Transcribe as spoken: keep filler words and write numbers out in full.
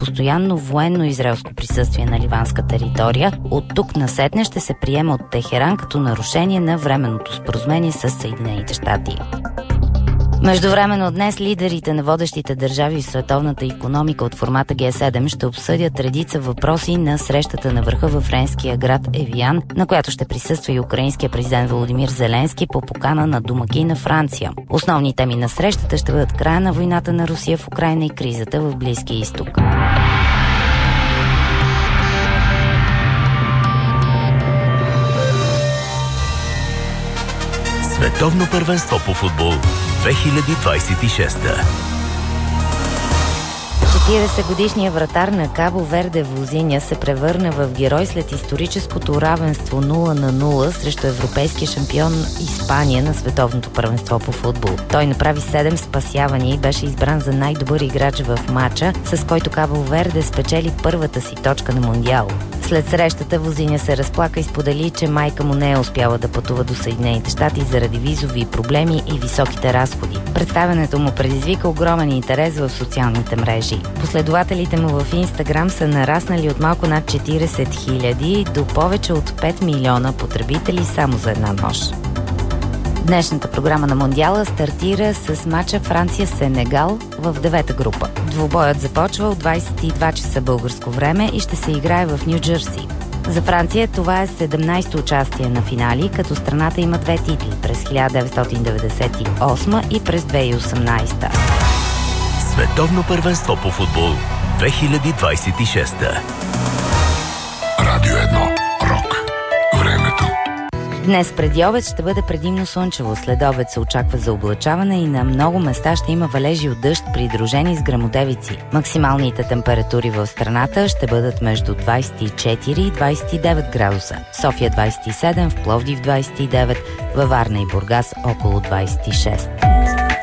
постоянно военно израелско присъствие на ливанска територия. От тук насетне ще се приема от Техеран като нарушение на временното споразумение с Съединените щати. Междувременно днес лидерите на водещите държави в световната икономика от формата Г седем ще обсъдят редица въпроси на срещата на върха във френския град Евиан, на която ще присъства и украинския президент Володимир Зеленски по покана на домакина Франция. Основни теми на срещата ще бъдат края на войната на Русия в Украйна и кризата в Близкия изток. Световно първенство по футбол две хиляди двадесет и шеста. четиридесетгодишният вратар на Кабо Верде Возиня се превърна в герой след историческото равенство нула на нула срещу европейския шампион Испания на световното първенство по футбол. Той направи седем спасявания и беше избран за най-добър играч в матча, с който Кабо Верде спечели първата си точка на Мондиал. След срещата Возиня се разплака и сподели, че майка му не е успяла да пътува до Съединените щати заради визови проблеми и високите разходи. Представянето му предизвика огромен интерес в социалните мрежи. Последователите му в Инстаграм са нараснали от малко над четиридесет хиляди до повече от пет милиона потребители само за една нощ. Днешната програма на Мондиала стартира с мача Франция-Сенегал в девета група. Двубоят започва от двадесет и два часа българско време и ще се играе в Ню Джерси. За Франция това е седемнадесето участие на финали, като страната има две титли през хиляда деветстотин деветдесет и осма и през две хиляди и осемнадесета. Световно първенство по футбол две хиляди двадесет и шеста. Радио едно. Рок. Времето. Днес преди обед ще бъде предимно слънчево. След обед се очаква заоблачаване и на много места ще има валежи от дъжд, придружени с гръмотевици. Максималните температури в страната ще бъдат между двадесет и четири и двадесет и девет градуса. София двадесет и седем, в Пловдив двадесет и девет, във Варна и Бургас около двадесет и шест.